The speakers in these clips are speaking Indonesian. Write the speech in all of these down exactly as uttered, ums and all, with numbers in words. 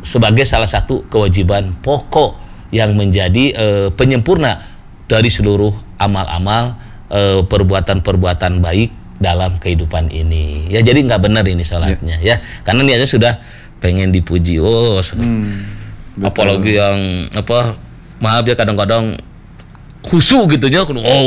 sebagai salah satu kewajiban pokok yang menjadi uh, penyempurna dari seluruh amal-amal uh, perbuatan-perbuatan baik dalam kehidupan ini. Ya jadi nggak benar ini sholatnya yeah. ya, karena niatnya sudah pengen dipuji. Oh, hmm, apalagi yang apa? Maaf ya kadang-kadang khusyuk gitunya,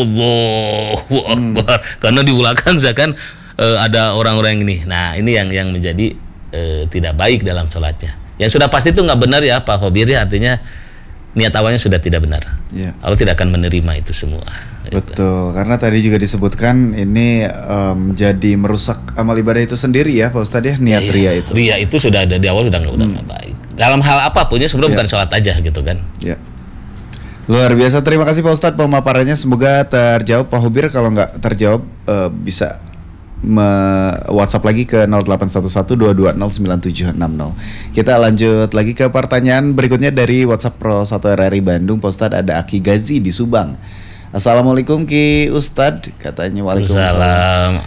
Allahu Akbar. Hmm. Karena di belakang misalkan uh, ada orang-orang yang ini. Nah ini yang yang menjadi uh, tidak baik dalam sholatnya. Yang sudah pasti itu nggak benar ya Pak Khobir, ya artinya niat awalnya sudah tidak benar. Yeah. Allah tidak akan menerima itu semua. Betul, gitu. Karena tadi juga disebutkan ini um, jadi merusak amal ibadah itu sendiri ya Pak Ustadz ya, niat ya, ria itu. Ria itu sudah ada di awal sudah nggak hmm. baik. Dalam hal apapun ya sebenarnya yeah. bukan sholat aja gitu kan. Ya. Yeah. Luar biasa, terima kasih Pak Ustadz pemaparannya, semoga terjawab. Pak Khobir kalau nggak terjawab uh, bisa Me- WhatsApp lagi ke nol delapan satu satu dua dua nol sembilan tujuh enam nol. Kita lanjut lagi ke pertanyaan berikutnya dari WhatsApp Pro satu R R I Bandung. Pak Ustadz, ada Aki Gazi di Subang. Assalamualaikum Ki Ustadz, katanya. Waalaikumsalam.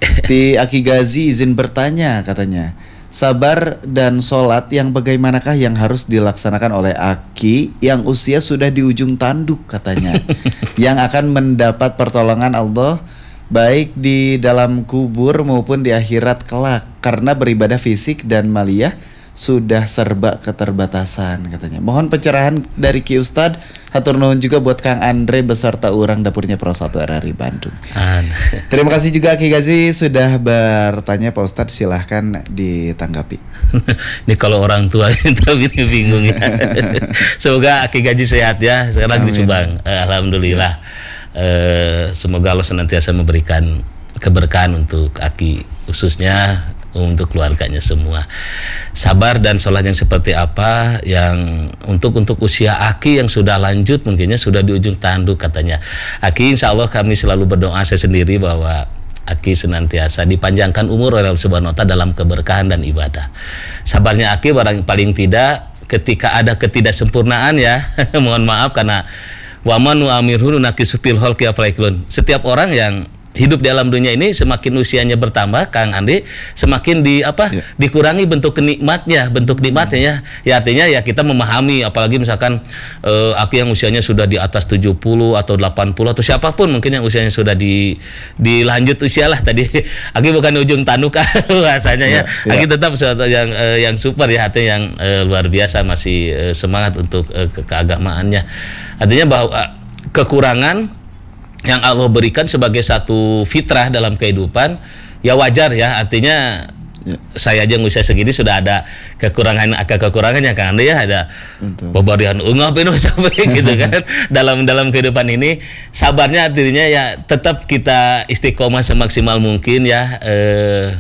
Ti Aki Gazi izin bertanya, katanya, sabar dan sholat yang bagaimanakah yang harus dilaksanakan oleh Aki yang usia sudah di ujung tanduk, katanya, yang akan mendapat pertolongan Allah baik di dalam kubur maupun di akhirat kelak, karena beribadah fisik dan maliyah sudah serba keterbatasan, katanya. Mohon pencerahan dari Ki Ustadz. Hatur nuhun juga buat Kang Andre beserta urang dapurnya Pro satu R R I Bandung. Terima kasih juga Ki Gazi sudah bertanya. Pak Ustadz silahkan ditanggapi. Ini kalau orang tua itu bingung ya. Semoga Ki Gazi sehat ya, sekarang di Subang. Alhamdulillah. Ya. Uh, semoga Allah senantiasa memberikan keberkahan untuk Aki khususnya, untuk keluarganya semua. Sabar dan sholat yang seperti apa yang untuk untuk usia Aki yang sudah lanjut, mungkinnya sudah di ujung tanduk, katanya. Aki, insya Allah kami selalu berdoa, saya sendiri, bahwa Aki senantiasa dipanjangkan umur oleh Allah Subhanahu wa Ta'ala dalam keberkahan dan ibadah. Sabarnya Aki barang paling tidak ketika ada ketidaksempurnaan ya, mohon maaf, karena waman wa amirhu naqisu fil khalqi aflaikun. Setiap orang yang hidup di alam dunia ini semakin usianya bertambah, Kang Andi, semakin di apa ya. dikurangi bentuk nikmatnya, bentuk nikmatnya ya. Ya artinya ya kita memahami, apalagi misalkan uh, Aki yang usianya sudah di atas tujuh puluh atau delapan puluh atau siapapun mungkin yang usianya sudah di dilanjut usia lah tadi. Aki bukan ujung tanduk bahasanya ya. ya. Aki ya. tetap sesuatu yang uh, yang super ya, artinya yang uh, luar biasa, masih uh, semangat untuk uh, ke keagamaannya. Artinya bahwa uh, kekurangan yang Allah berikan sebagai satu fitrah dalam kehidupan, ya wajar ya, artinya ya. Saya aja usia segini sudah ada kekurangan, agak kekurangannya kan ya, ada pemberian ungap itu sampai gitu kan dalam dalam kehidupan ini. Sabarnya artinya ya tetap kita istiqomah semaksimal mungkin ya. eh,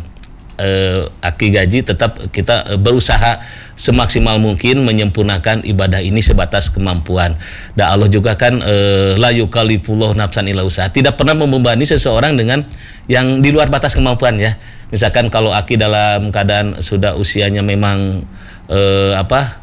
eh, Aki Gaji tetap kita berusaha semaksimal mungkin menyempurnakan ibadah ini sebatas kemampuan. Dan Allah juga kan eh, la yukallifullahu nafsan illa usaha, tidak pernah membebani seseorang dengan yang di luar batas kemampuan ya. Misalkan kalau Aki dalam keadaan sudah usianya memang eh, apa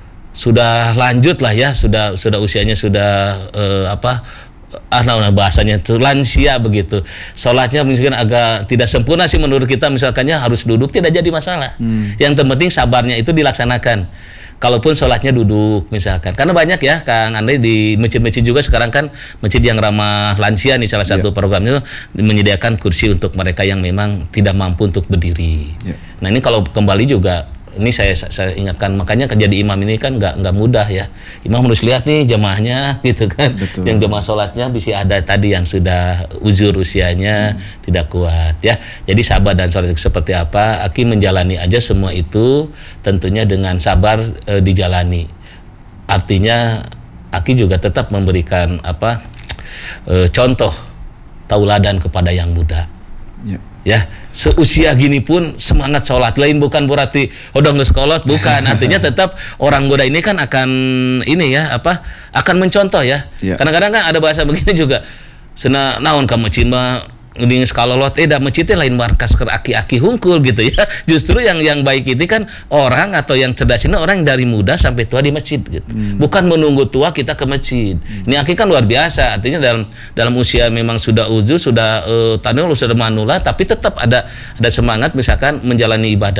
sudah lanjut lah ya, sudah sudah usianya sudah eh, apa ah nah, bahasanya itu lansia begitu, sholatnya mungkin agak tidak sempurna sih menurut kita, misalkannya harus duduk, tidak jadi masalah. hmm. Yang terpenting sabarnya itu dilaksanakan, kalaupun sholatnya duduk misalkan. Karena banyak ya Kang Andre di masjid-masjid juga sekarang kan, masjid yang ramah lansia nih, salah satu yeah. programnya menyediakan kursi untuk mereka yang memang tidak mampu untuk berdiri. yeah. Nah ini kalau kembali juga ini saya saya ingatkan, makanya jadi imam ini kan nggak nggak mudah ya. Imam harus lihat nih jemaahnya gitu kan. Betul. Yang jemaah sholatnya bisa ada tadi yang sudah uzur usianya hmm. tidak kuat ya. Jadi sabar dan sholat seperti apa, Aki menjalani aja semua itu tentunya dengan sabar e, dijalani. Artinya Aki juga tetap memberikan apa e, contoh tauladan kepada yang muda. Ya. Ya, seusia gini pun semangat sholat, lain bukan berarti udah nggak sekolah, bukan. Artinya tetap orang muda ini kan akan ini ya apa akan mencontoh ya. ya. Kadang-kadang kan ada bahasa begini juga, sena naon kamu cima ngeding sekalolot, eh dah masjidnya lain markas ke aki-aki hungkul gitu ya. Justru yang yang baik ini kan orang atau yang cerdas ini orang dari muda sampai tua di masjid gitu. Hmm. Bukan menunggu tua kita ke masjid. Hmm. Ini aki kan luar biasa. Artinya dalam dalam usia memang sudah uzur, sudah uh, tadi lu sudah manula, tapi tetap ada ada semangat misalkan menjalani ibadah.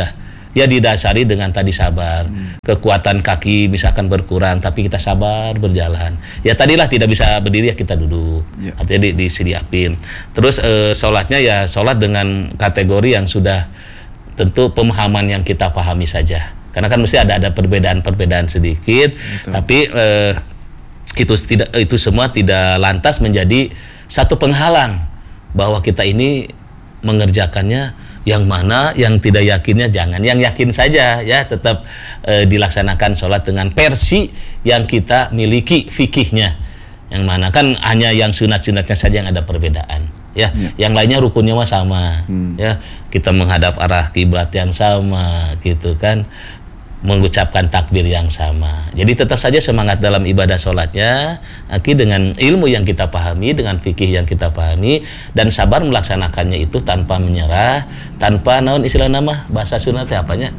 ya didasari dengan tadi sabar. Hmm. Kekuatan kaki misalkan berkurang, tapi kita sabar berjalan. Ya tadilah tidak bisa berdiri ya kita duduk, yeah. artinya di, disediapin. Terus eh, sholatnya ya sholat dengan kategori yang sudah tentu pemahaman yang kita pahami saja. Karena kan mesti ada ada perbedaan-perbedaan sedikit, betul. Tapi eh, itu tidak itu semua tidak lantas menjadi satu penghalang bahwa kita ini mengerjakannya. Yang mana yang tidak yakinnya jangan, yang yakin saja ya tetap e, dilaksanakan sholat dengan versi yang kita miliki fikihnya, yang mana kan hanya yang sunat-sunatnya saja yang ada perbedaan ya, ya. Yang lainnya rukunnya mah sama, hmm. ya kita menghadap arah kiblat yang sama gitu kan, mengucapkan takbir yang sama. Jadi tetap saja semangat dalam ibadah sholatnya, Aki, dengan ilmu yang kita pahami, dengan fikih yang kita pahami, dan sabar melaksanakannya itu tanpa menyerah, tanpa naon istilah nama bahasa sunatnya apanya?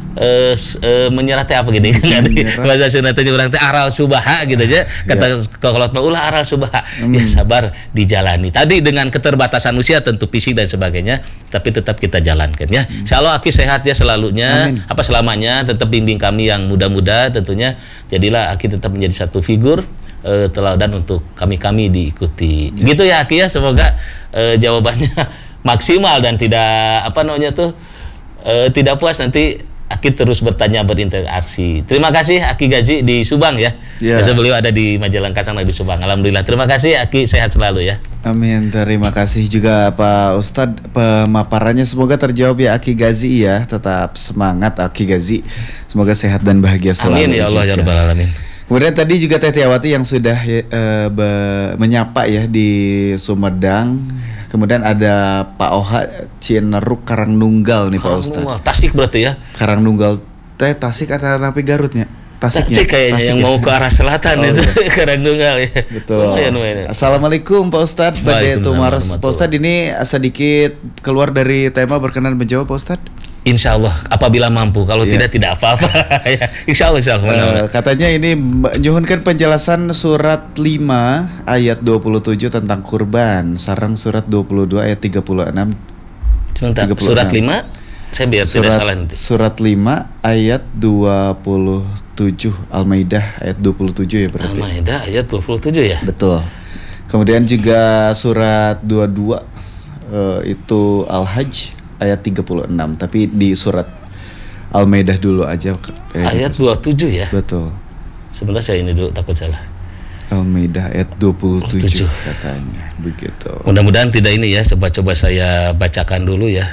E, e, menyerah teh apa gini kan bahasa sunatnya orang teh aral subaha gitu aja kata kalau ulah aral subaha hmm. ya sabar dijalani tadi dengan keterbatasan usia tentu fisik dan sebagainya, tapi tetap kita jalankan ya. hmm. Insyaallah Aki sehat ya selalunya. Amin. Apa selamanya, tetap bimbing kami yang muda-muda tentunya, jadilah Aki tetap menjadi satu figur e, teladan untuk kami-kami diikuti ya. Gitu ya Aki ya, semoga e, jawabannya maksimal dan tidak apa namanya tuh e, tidak puas nanti Aki terus bertanya, berinteraksi. Terima kasih Aki Gaji di Subang ya. Yeah. Biasa beliau ada di Majalengka sana di Subang. Alhamdulillah. Terima kasih Aki, sehat selalu ya. Amin. Terima kasih juga Pak Ustadz pemaparannya, semoga terjawab ya Aki Gazi ya. Tetap semangat Aki Gazi. Semoga sehat dan bahagia selalu. Amin ya Allah ya Rabbal Alamin. Kemudian tadi juga Teh Tiawati yang sudah uh, be- menyapa ya di Sumedang. Kemudian ada Pak Oha Cineruk Karangnunggal nih Pak Ustadz. Tasik berarti ya? Karangnunggal teh Tasik atau tapi Garutnya? Tasiknya. Tasik kayaknya Tasik yang ya? Mau ke arah selatan oh, itu iya. Karangnunggal ya. Betul. Lumayan, lumayan. Assalamualaikum Pak Ustadz. Badai Tumaros. Pak Ustadz ini sedikit keluar dari tema, berkenan menjawab Pak Ustadz? Insya Allah apabila mampu, kalau yeah. tidak tidak apa-apa. Ya, Insya Allah, Insya Allah. Uh, katanya ini menyuhunkan penjelasan surat lima ayat dua puluh tujuh tentang kurban, sarang surat dua puluh dua ayat tiga puluh enam. Sebentar, tiga puluh enam. Surat lima, saya biar surat, tidak salah nanti. Surat lima ayat dua puluh tujuh, Al-Maidah ayat dua puluh tujuh ya berarti. Al-Maidah ayat dua puluh tujuh ya? Betul. Kemudian juga surat dua puluh dua uh, itu Al-Hajj ayat tiga puluh enam, tapi di surat Al-Maidah dulu aja ayat dua puluh tujuh ya. Betul. Sebentar saya ini dulu, takut salah. Al-Maidah ayat dua puluh tujuh katanya begitu. Mudah-mudahan tidak ini ya, coba-coba saya bacakan dulu ya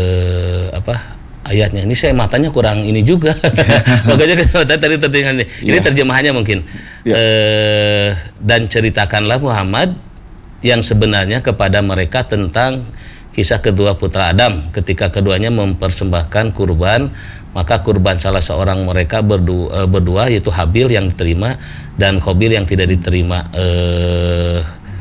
eh, apa ayatnya. Ini saya matanya kurang ini juga. Makanya tadi terdengar ini. Ini yeah. terjemahannya mungkin. Yeah. Eh, dan ceritakanlah Muhammad yang sebenarnya kepada mereka tentang kisah kedua putra Adam ketika keduanya mempersembahkan kurban, maka kurban salah seorang mereka berdua, berdua yaitu Habil yang diterima dan Qabil yang tidak diterima. Eh,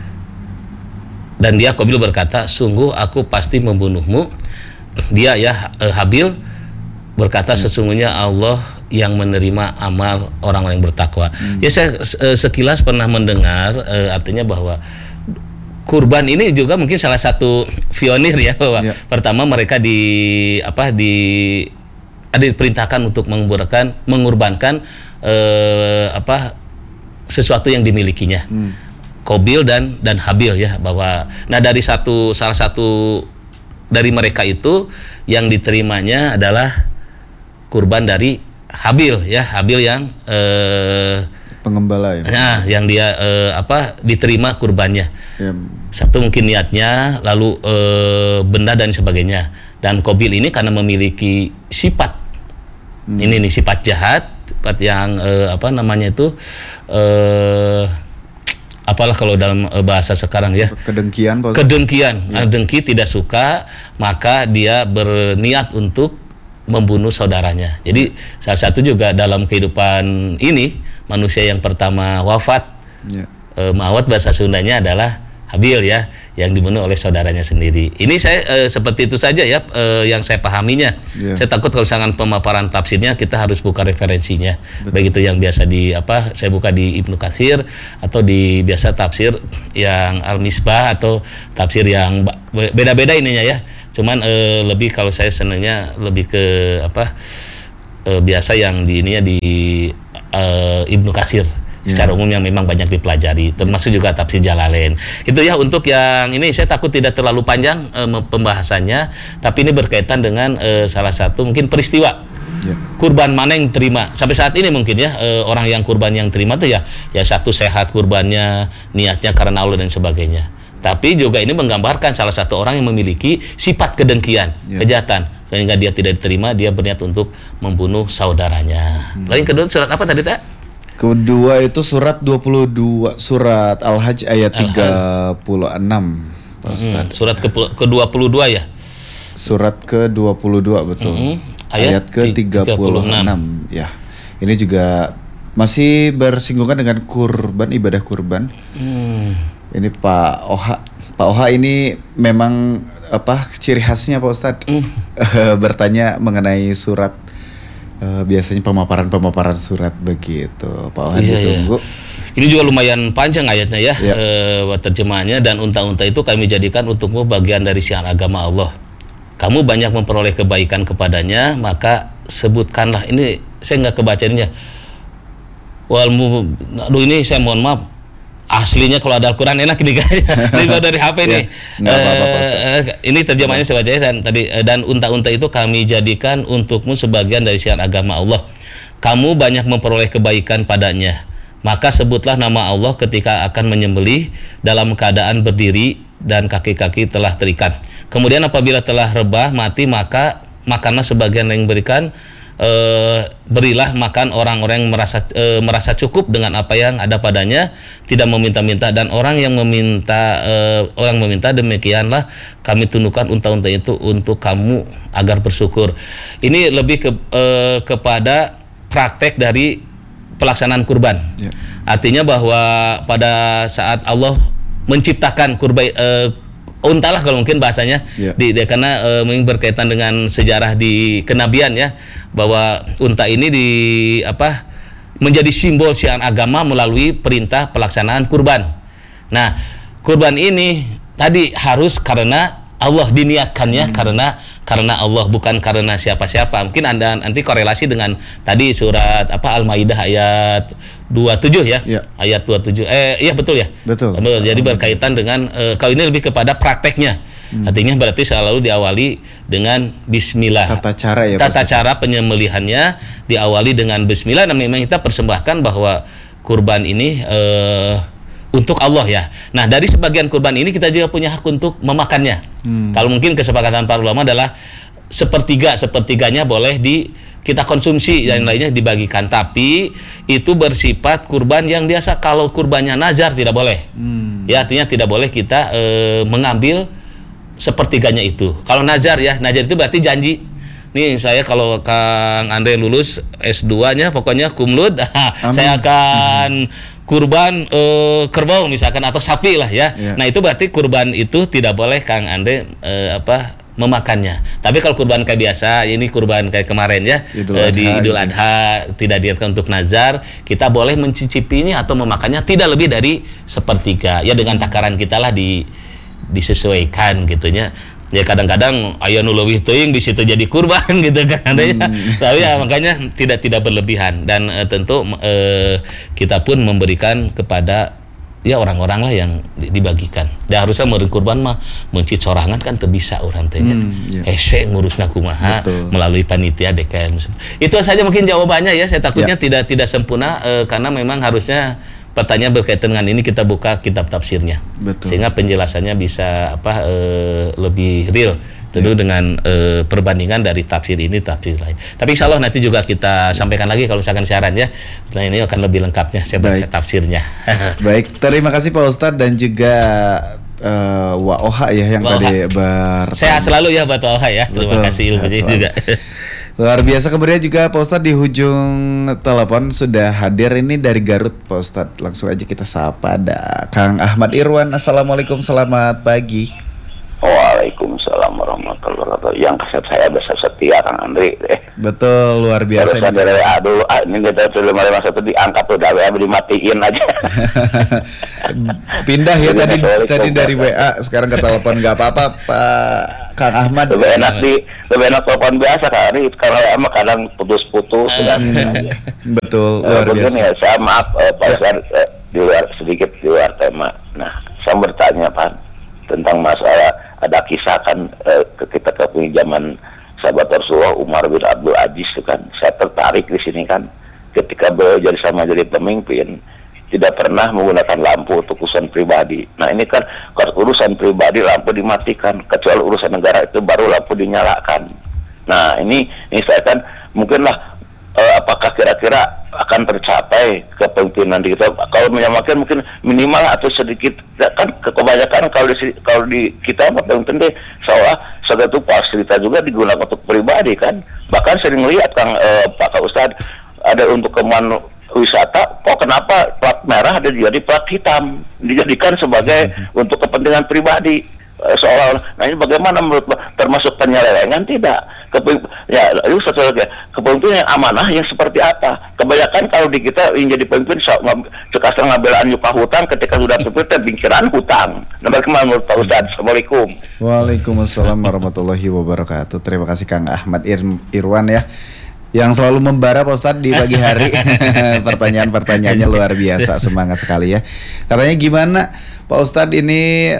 dan dia Qabil berkata, sungguh aku pasti membunuhmu. Dia ya eh, Habil berkata, sesungguhnya Allah yang menerima amal orang yang bertakwa. Hmm. Ya saya eh, sekilas pernah mendengar eh, artinya bahwa kurban ini juga mungkin salah satu pionir ya, bahwa ya. Pertama mereka di apa di ada diperintahkan untuk mengurbankan mengurbankan eh, apa sesuatu yang dimilikinya. Hmm. Qabil dan dan Habil ya, bahwa nah dari satu salah satu dari mereka itu yang diterimanya adalah kurban dari Habil ya, Habil yang eh, pengembala ya. Nah, yang dia eh, apa diterima kurbannya. Ya. Satu mungkin niatnya, lalu eh, benda dan sebagainya. Dan Qabil ini karena memiliki sifat hmm. ini nih sifat jahat, sifat yang eh, apa namanya itu eh, apalah kalau dalam eh, bahasa sekarang ya. Kedengkian. Pak Kedengkian, ya. Dengki, tidak suka, maka dia berniat untuk membunuh saudaranya. Jadi hmm. salah satu juga dalam kehidupan ini manusia yang pertama wafat, ya. e, mawat bahasa Sundanya adalah Habil ya, yang dibunuh oleh saudaranya sendiri. Ini saya e, seperti itu saja ya e, yang saya pahaminya. Ya. Saya takut kalau misalkan pemaparan tafsirnya kita harus buka referensinya. Betul. Baik itu yang biasa di apa saya buka di Ibnu Katsir atau di biasa tafsir yang Al-Misbah atau tafsir yang beda-beda ininya ya. Cuman eh, lebih kalau saya senangnya lebih ke apa eh, biasa yang di ininya di eh, Ibnu Katsir. Yeah. Secara umum yang memang banyak dipelajari, termasuk juga tafsir Jalalain. Itu ya untuk yang ini saya takut tidak terlalu panjang e, pembahasannya, tapi ini berkaitan dengan e, salah satu mungkin peristiwa yeah. kurban mana yang terima sampai saat ini mungkin ya e, orang yang kurban yang terima tuh ya ya satu sehat kurbannya, niatnya karena Allah dan sebagainya. Tapi juga ini menggambarkan salah satu orang yang memiliki sifat kedengkian, yeah. kejahatan, sehingga dia tidak diterima, dia berniat untuk membunuh saudaranya. Hmm. Lain kedua surat apa tadi tak? Kedua itu surat dua puluh dua, surat Al-Hajj ayat Al-Hajj. tiga puluh enam, Pak Ustaz. Hmm, surat ke, ke dua puluh dua ya? Surat ke dua puluh dua betul. Hmm, ayat, ayat ke tiga puluh enam. Ya. Ini juga masih bersinggungan dengan kurban, ibadah kurban. Hmm. Ini Pak Oha. Pak Oha ini memang apa ciri khasnya Pak Ustaz? Hmm. Bertanya mengenai surat. Uh, biasanya pemaparan-pemaparan surat begitu, Pak Ohan iya, ditunggu. Iya. Ini juga lumayan panjang ayatnya ya, ya. Uh, terjemahannya. Dan unta-unta itu kami jadikan untukmu bagian dari syiar agama Allah. Kamu banyak memperoleh kebaikan kepadanya, maka sebutkanlah. Ini saya nggak kebacanya. Walmu, aduh ini saya mohon maaf. Aslinya kalau ada Al-Quran enak nih kayaknya. Ini dari H P nih. Ya, uh, ini terjemahannya saya baca dan tadi dan unta-unta itu kami jadikan untukmu sebagian dari syiar agama Allah. Kamu banyak memperoleh kebaikan padanya. Maka sebutlah nama Allah ketika akan menyembelih dalam keadaan berdiri dan kaki-kaki telah terikat. Kemudian apabila telah rebah mati maka makanlah sebagian yang diberikan. Uh, berilah makan orang-orang yang merasa uh, merasa cukup dengan apa yang ada padanya, tidak meminta-minta. Dan orang yang meminta uh, orang meminta demikianlah kami tundukkan unta-unta itu untuk kamu agar bersyukur. Ini lebih ke, uh, kepada praktek dari pelaksanaan kurban. Yeah. Artinya bahwa pada saat Allah menciptakan kurban uh, unta lah kalau mungkin bahasanya, yeah. di, di, karena uh, berkaitan dengan sejarah di kenabian ya, bahwa unta ini di apa menjadi simbol syiar agama melalui perintah pelaksanaan kurban. Nah, kurban ini tadi harus karena Allah diniatkannya, hmm. karena karena Allah, bukan karena siapa-siapa. Mungkin Anda nanti korelasi dengan tadi surat apa Al-Maidah ayat dua puluh tujuh ya. ya. Ayat dua puluh tujuh. Eh iya betul ya? Betul. Jadi berkaitan dengan eh, kalau ini lebih kepada prakteknya. Hmm. Artinya berarti selalu diawali dengan bismillah. Tata cara ya. Tata cara penyembelihannya diawali dengan bismillah, dan memang kita persembahkan bahwa kurban ini eh, untuk Allah ya. Nah, dari sebagian kurban ini kita juga punya hak untuk memakannya. Hmm. Kalau mungkin kesepakatan para ulama adalah sepertiga, sepertiganya boleh di kita konsumsi, dan lainnya dibagikan. Tapi itu bersifat kurban yang biasa. Kalau kurbannya nazar tidak boleh. Hmm. Ya, artinya tidak boleh kita eh, mengambil sepertiganya itu. Kalau nazar ya, nazar itu berarti janji. Nih saya kalau Kang Andre lulus S dua-nya pokoknya kumlud, saya akan kurban uh, kerbau misalkan atau sapi lah ya. Yeah. Nah, itu berarti kurban itu tidak boleh Kang Andre uh, apa memakannya. Tapi kalau kurban kayak biasa, ini kurban kayak kemarin ya, Idul uh, di Idul Adha gitu. Tidak dianjurkan untuk nazar, kita boleh mencicipinya atau memakannya tidak lebih dari sepertiga. Ya dengan takaran kita lah di disesuaikan gitunya. Ya kadang-kadang aya nu leuwih teuing di situ jadi kurban gitu kan. Hmm. Tapi ya makanya tidak tidak berlebihan, dan e, tentu e, kita pun memberikan kepada ya orang-orang lah yang dibagikan. Dan harusnya meureun kurban mah mencit sorangan kan teu bisa urang teh nya. Hmm, yeah. Hese ngurusna kumaha melalui panitia D K M. Itu saja mungkin jawabannya ya. Saya takutnya yeah. tidak tidak sempurna e, karena memang harusnya pertanyaan berkaitan dengan ini kita buka kitab tafsirnya. Betul. Sehingga penjelasannya bisa apa e, lebih real tentu yeah. dengan e, perbandingan dari tafsir ini tafsir lain. Tapi insya Allah nanti juga kita sampaikan lagi kalau misalkan siaran ya. Nah, ini akan lebih lengkapnya saya baca tafsirnya. Baik, terima kasih Pak Ustadz dan juga uh, Wa Oha ya yang Wa tadi bertanya. Sehat selalu ya Pak Oha ya. Terima Betul, kasih ilmunya juga. Luar biasa. Kemudian juga Pak Ustadz di ujung telepon sudah hadir ini dari Garut Pak Ustadz. Langsung aja kita sapa, ada Kang Ahmad Irwan. Assalamualaikum, selamat pagi. Waalaikumsalam warahmatullahi wabarakatuh. Yang kaset saya besar setia Kang Andri. Eh. Betul, luar biasa. Terus ada W A dulu, ah, ini kita sudah lima lima satu diangkat tuh, W A dimatiin aja. Pindah ya tadi tadi dari W A sekarang ke telepon, nggak apa-apa Pak Kang Ahmad. Lebih enak di lebih enak telepon biasa Kang Andri, kalau emang kadang putus-putus. Betul, luar uh, biasa. Ya, saya maaf uh, Pak Ustadz, uh, di luar sedikit di luar tema. Nah, saya bertanya Pak tentang masalah ada kisah kan eh, kita ke zaman sahabat Rasulullah Umar bin Abdul Aziz itu kan, saya tertarik di sini kan ketika beliau jadi sama jadi pemimpin tidak pernah menggunakan lampu untuk urusan pribadi. Nah ini kan kalau urusan pribadi lampu dimatikan, kecuali urusan negara itu baru lampu dinyalakan. Nah ini ini saya kan mungkinlah eh, apakah kira-kira akan tercapai kepemimpinan di kita kalau menyamakan mungkin minimal atau sedikit kan kebanyakan kalau di kalau di kita pemimpin deh seolah suatu fasilitas juga digunakan untuk pribadi kan, bahkan sering lihat Kang eh, Pak Ustadz ada untuk keman wisata kok kenapa plat merah ada jadi plat hitam dijadikan sebagai hmm. untuk kepentingan pribadi eh, seolah nah ini bagaimana menurut termasuk penyelewengan tidak Kepim, ya itu satu lagi kepemimpinan yang amanah yang seperti apa kebanyakan kalau di kita yang jadi pemimpin sekasar ngambilan upah hutang ketika sudah terpilih bingkiran hutang. Nah bagaimana menurut Pak Ustadz? Assalamualaikum. Waalaikumsalam warahmatullahi wabarakatuh. Terima kasih Kang Ahmad Ir- Irwan ya yang selalu membara Pak Ustadz di pagi hari. Pertanyaan-pertanyaannya luar biasa, semangat sekali ya. Katanya gimana Pak Ustadz ini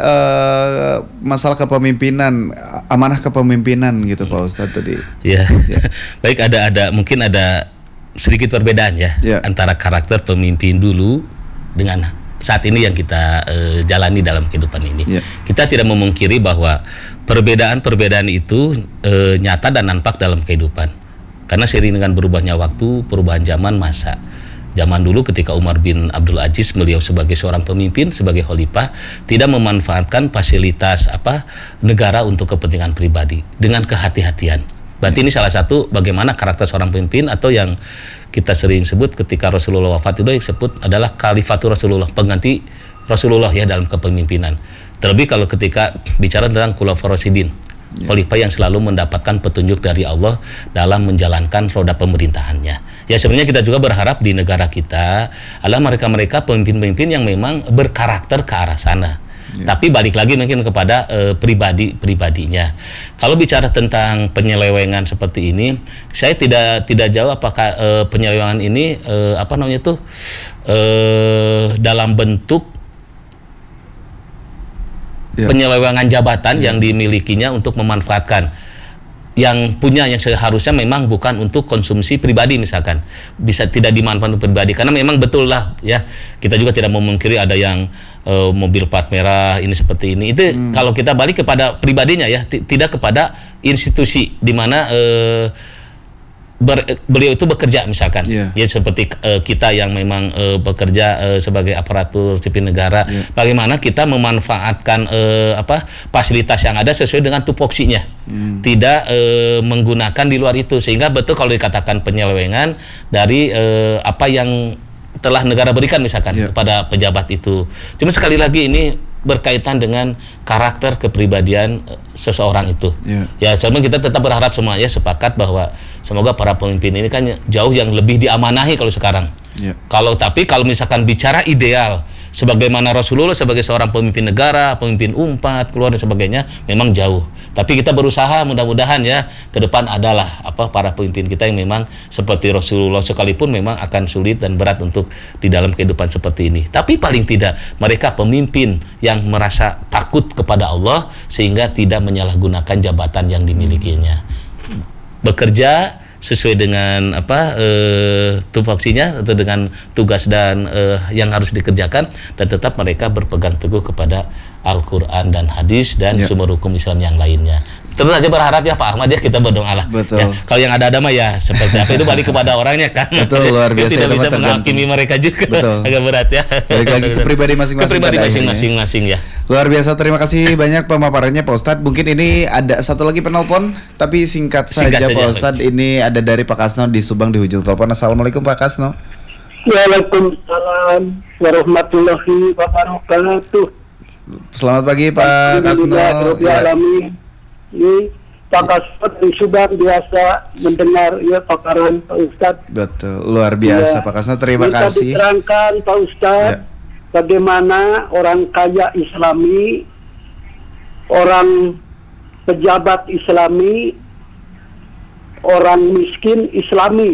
uh, masalah kepemimpinan, amanah kepemimpinan gitu Pak Ustadz tadi. Ya, ya. Baik ada ada mungkin ada sedikit perbedaan ya, ya antara karakter pemimpin dulu dengan saat ini yang kita uh, jalani dalam kehidupan ini. Ya. Kita tidak memungkiri bahwa perbedaan-perbedaan itu uh, nyata dan nampak dalam kehidupan. Karena seiring dengan berubahnya waktu, perubahan zaman, masa. Zaman dulu ketika Umar bin Abdul Aziz, beliau sebagai seorang pemimpin, sebagai khalifah, tidak memanfaatkan fasilitas apa negara untuk kepentingan pribadi dengan kehati-hatian. Berarti ini salah satu bagaimana karakter seorang pemimpin atau yang kita sering sebut ketika Rasulullah wafat itu disebut adalah khalifatur Rasulullah, pengganti Rasulullah ya dalam kepemimpinan. Terlebih kalau ketika bicara tentang khulafaur rasyidin, khalifah yang selalu mendapatkan petunjuk dari Allah dalam menjalankan roda pemerintahannya. Ya sebenarnya kita juga berharap di negara kita adalah mereka-mereka pemimpin-pemimpin yang memang berkarakter ke arah sana. Ya. Tapi balik lagi mungkin kepada uh, pribadi-pribadinya. Kalau bicara tentang penyelewengan seperti ini, saya tidak tidak jauh apakah uh, penyelewengan ini uh, apa namanya itu uh, dalam bentuk ya. penyelewengan jabatan ya. yang dimilikinya untuk memanfaatkan yang punya yang seharusnya memang bukan untuk konsumsi pribadi misalkan bisa tidak dimanfaatkan untuk pribadi karena memang betul lah ya kita juga tidak memungkiri ada yang uh, mobil plat merah ini seperti ini itu hmm. kalau kita balik kepada pribadinya ya t- tidak kepada institusi di mana uh, Ber, beliau itu bekerja misalkan yeah. ya seperti uh, kita yang memang uh, bekerja uh, sebagai aparatur sipil negara yeah. bagaimana kita memanfaatkan uh, apa fasilitas yang ada sesuai dengan tupoksinya hmm. tidak uh, menggunakan di luar itu sehingga betul kalau dikatakan penyelewengan dari uh, apa yang telah negara berikan misalkan yeah. kepada pejabat itu. Cuma sekali lagi ini berkaitan dengan karakter kepribadian uh, seseorang itu. Yeah. Ya, cuman kita tetap berharap semua ya sepakat bahwa semoga para pemimpin ini kan jauh yang lebih diamanahi kalau sekarang. Yeah. Kalau tapi kalau misalkan bicara ideal sebagaimana Rasulullah sebagai seorang pemimpin negara, pemimpin umat, keluarga dan sebagainya memang jauh. Tapi kita berusaha mudah-mudahan ya ke depan adalah apa para pemimpin kita yang memang seperti Rasulullah sekalipun memang akan sulit dan berat untuk di dalam kehidupan seperti ini. Tapi paling tidak mereka pemimpin yang merasa takut kepada Allah sehingga tidak menyalahgunakan jabatan yang dimilikinya. Bekerja sesuai dengan apa eh, tupoksinya atau dengan tugas dan eh, yang harus dikerjakan dan tetap mereka berpegang teguh kepada Al-Quran dan hadis dan ya. sumber hukum Islam yang lainnya. Terus aja berharap ya Pak Ahmad ya kita berdoa lah. Betul. Ya, kalau yang ada-ada mah ya seperti apa itu balik kepada orangnya kan. Betul, luar biasa. Tidak bisa menghakimi mereka juga. Betul. Agak berat ya. Balik lagi ke pribadi masing-masing. Ke pribadi masing-masing ya. Luar biasa, terima kasih banyak pemaparannya Pak Ustadz. Mungkin ini ada satu lagi penelpon, tapi singkat, singkat saja, saja Pak Ustadz. Ini ada dari Pak Kasno di Subang di ujung telepon. Assalamualaikum Pak Kasno. Waalaikumsalam warahmatullahi wabarakatuh. Selamat pagi Pak Kasno. Ya. Ini Pak Kasno di Subang biasa mendengar ya paparan Pak Ustadz. Betul, luar biasa ya. Pak Kasno, terima Bisa kasih. Diterangkan Pak Ustadz, ya. Bagaimana orang kaya Islami, orang pejabat Islami, orang miskin Islami.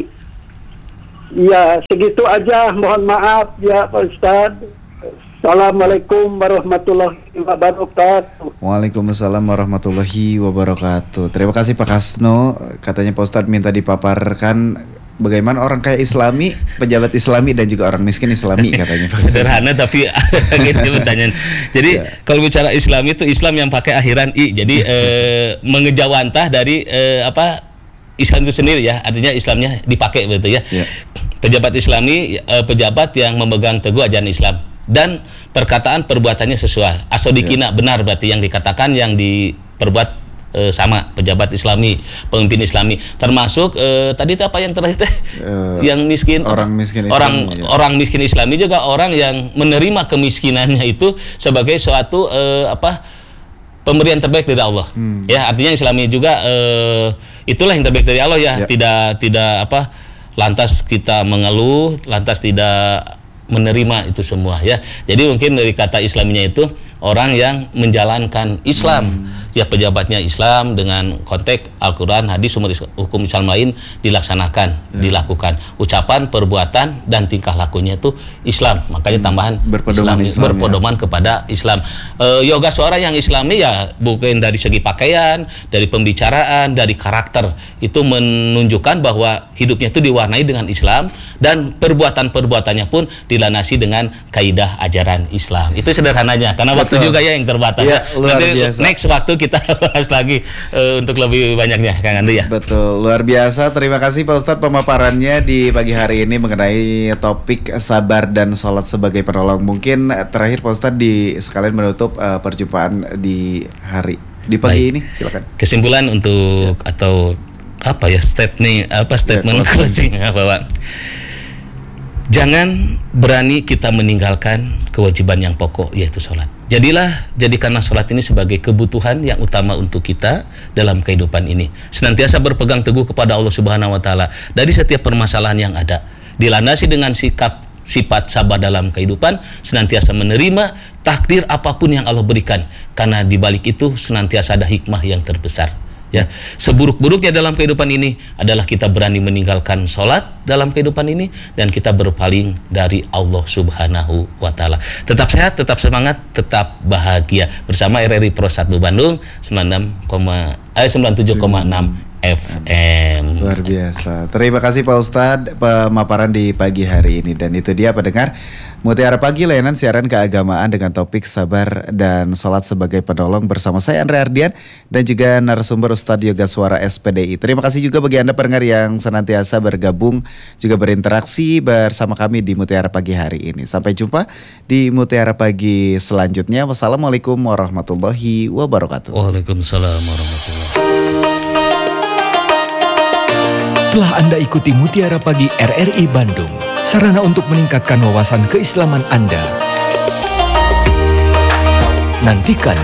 Ya, segitu aja. Mohon maaf ya Pak Ustadz. Assalamualaikum warahmatullahi wabarakatuh. Waalaikumsalam warahmatullahi wabarakatuh. Terima kasih Pak Kasno. Katanya Pak Ustadz minta dipaparkan bagaimana orang kaya Islami, pejabat Islami, dan juga orang miskin Islami katanya Pak. Sederhana tapi gitu pertanyaan. Jadi ya. Kalau bicara Islam itu Islam yang pakai akhiran i. Jadi eh, mengejawantah dari eh, apa Islam itu sendiri ya. Artinya Islamnya dipakai begitu ya. ya. Pejabat Islami eh, pejabat yang memegang teguh ajaran Islam dan perkataan perbuatannya sesuai. Asodikina ya. Benar berarti yang dikatakan yang diperbuat e, sama pejabat Islami, pemimpin Islami, termasuk e, tadi itu apa yang terakhir teh? Uh, yang miskin, orang miskin Islami, orang ya. orang miskin Islami juga orang yang menerima kemiskinannya itu sebagai suatu e, apa pemberian terbaik dari Allah. Hmm. Ya, artinya Islami juga e, itulah yang terbaik dari Allah ya. ya. Tidak tidak apa lantas kita mengeluh, lantas tidak menerima itu semua ya. Jadi mungkin dari kata Islaminya itu orang yang menjalankan Islam, hmm. ya pejabatnya Islam dengan konteks Al-Quran, hadis, sumber hukum Islam lain dilaksanakan, ya. dilakukan. Ucapan, perbuatan, dan tingkah lakunya itu Islam. Makanya tambahan berpedoman, Islam, Islam, berpedoman ya. kepada Islam. E, yoga seorang yang Islami ya bukan dari segi pakaian, dari pembicaraan, dari karakter. Itu menunjukkan bahwa hidupnya itu diwarnai dengan Islam dan perbuatan-perbuatannya pun dilanasi dengan kaidah ajaran Islam. Itu sederhananya. Karena waktu juga ya yang terbatas. Ya, luar Nanti biasa. Next waktu kita bahas lagi uh, untuk lebih banyaknya Kang Andri ya. Betul, luar biasa. Terima kasih Pak Ustadz pemaparannya di pagi hari ini mengenai topik sabar dan sholat sebagai penolong. Mungkin terakhir Pak Ustadz di sekalian menutup uh, perjumpaan di hari di pagi Baik. ini, silakan. Kesimpulan untuk ya. atau apa ya statement apa statement ya, closing apa Pak? Jangan berani kita meninggalkan kewajiban yang pokok yaitu sholat. Jadilah, jadikanlah sholat ini sebagai kebutuhan yang utama untuk kita dalam kehidupan ini. Senantiasa berpegang teguh kepada Allah Subhanahu Wa Taala dari setiap permasalahan yang ada. Dilandasi dengan sikap sifat sabar dalam kehidupan, senantiasa menerima takdir apapun yang Allah berikan. Karena di balik itu senantiasa ada hikmah yang terbesar. Ya, seburuk-buruknya dalam kehidupan ini adalah kita berani meninggalkan sholat dalam kehidupan ini dan kita berpaling dari Allah Subhanahu Wa Taala. Tetap sehat, tetap semangat, tetap bahagia bersama R R I Pro satu Bandung sembilan puluh tujuh koma enam F M. Luar biasa. Terima kasih Pak Ustadz pemaparan di pagi hari ini. Dan itu dia pendengar Mutiara Pagi, layanan siaran keagamaan dengan topik sabar dan sholat sebagai penolong bersama saya Andre Ardian dan juga narasumber Ustadz Yoga Suara S P D I. Terima kasih juga bagi Anda pendengar yang senantiasa bergabung juga berinteraksi bersama kami di Mutiara Pagi hari ini. Sampai jumpa di Mutiara Pagi selanjutnya. Wassalamualaikum warahmatullahi wabarakatuh. Waalaikumsalam warahmatullahi wabarakatuh. Telah Anda ikuti Mutiara Pagi R R I Bandung, sarana untuk meningkatkan wawasan keislaman Anda. Nantikan